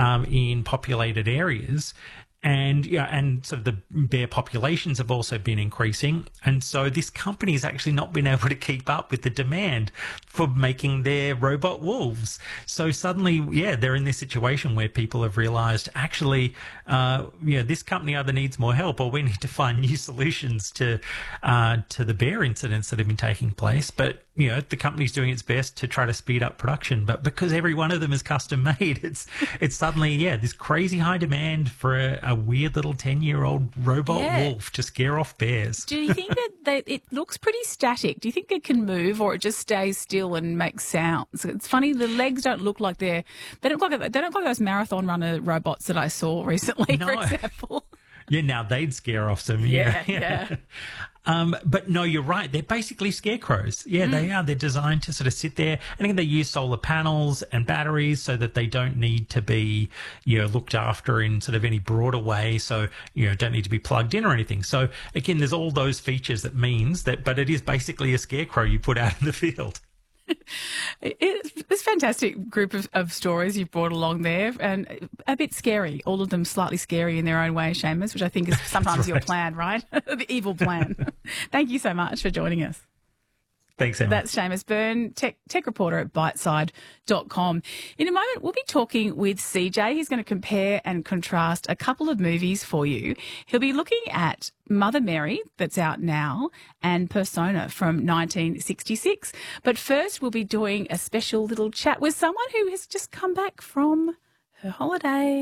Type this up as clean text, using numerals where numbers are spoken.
in populated areas. And and sort of the bear populations have also been increasing. And so this company has actually not been able to keep up with the demand for making their robot wolves. So suddenly, they're in this situation where people have realized actually, this company either needs more help or we need to find new solutions to the bear incidents that have been taking place. But the company's doing its best to try to speed up production, but because every one of them is custom made, it's suddenly this crazy high demand for a weird little 10-year-old robot wolf to scare off bears. Do you think that it looks pretty static? Do you think it can move, or it just stays still and makes sounds? It's funny, the legs don't look like they don't look like those marathon runner robots that I saw recently, for example. Yeah, now they'd scare off some. Yeah. But no, you're right. They're basically scarecrows. Yeah, they are. They're designed to sort of sit there. And again, they use solar panels and batteries so that they don't need to be, looked after in sort of any broader way. So, don't need to be plugged in or anything. So again, there's all those features that means that, but it is basically a scarecrow you put out in the field. It's a fantastic group of stories you've brought along there, and a bit scary, all of them slightly scary in their own way, Seamus, which I think is sometimes your plan, right? The evil plan. Thank you so much for joining us. Thanks, Emma. That's Seamus Byrne, tech reporter at Biteside.com. In a moment, we'll be talking with CJ. He's going to compare and contrast a couple of movies for you. He'll be looking at Mother Mary, that's out now, and Persona from 1966. But first, we'll be doing a special little chat with someone who has just come back from her holiday.